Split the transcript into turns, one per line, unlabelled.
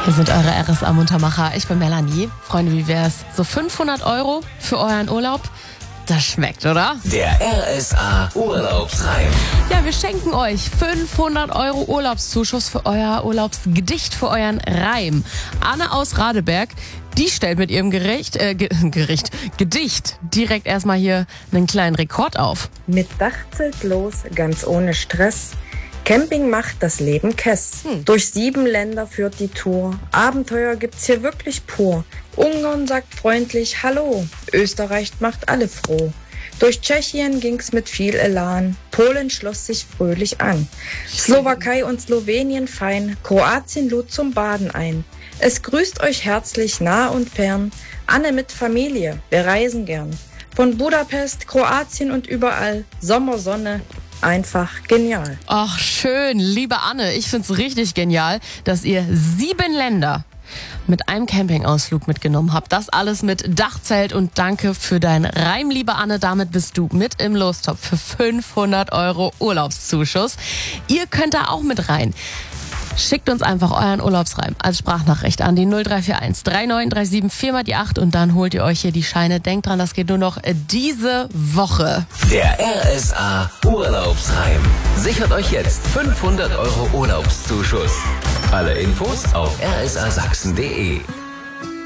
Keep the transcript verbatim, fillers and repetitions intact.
Wir sind eure R S A-Muntermacher. Ich bin Melanie. Freunde, wie wär's? So fünfhundert Euro für euren Urlaub? Das schmeckt, oder?
Der R S A Urlaubsreim.
Ja, wir schenken euch fünfhundert Euro Urlaubszuschuss für euer Urlaubsgedicht, für euren Reim. Anne aus Radeberg, die stellt mit ihrem Gericht, äh, Ge- Gericht, Gedicht direkt erstmal hier einen kleinen Rekord auf.
Mit Dachzelt los, ganz ohne Stress. Camping macht das Leben Kess.
Hm.
Durch sieben Länder führt die Tour. Abenteuer gibt's hier wirklich pur. Ungarn sagt freundlich Hallo. Österreich macht alle froh. Durch Tschechien ging's mit viel Elan. Polen schloss sich fröhlich an. Slowakei und Slowenien fein. Kroatien lud zum Baden ein. Es grüßt euch herzlich nah und fern. Anne mit Familie, wir reisen gern. Von Budapest, Kroatien und überall. Sommersonne. Einfach genial.
Ach, schön, liebe Anne. Ich find's richtig genial, dass ihr sieben Länder mit einem Campingausflug mitgenommen habt. Das alles mit Dachzelt und danke für deinen Reim, liebe Anne. Damit bist du mit im Lostopf für fünfhundert Euro Urlaubszuschuss. Ihr könnt da auch mit rein. Schickt uns einfach euren Urlaubsreim als Sprachnachricht an die null drei vier eins drei neun drei sieben vier mal die acht und dann holt ihr euch hier die Scheine. Denkt dran, das geht nur noch diese Woche.
Der R S A Urlaubsreim. Sichert euch jetzt fünfhundert Euro Urlaubszuschuss. Alle Infos auf r s a sachsen punkt d e.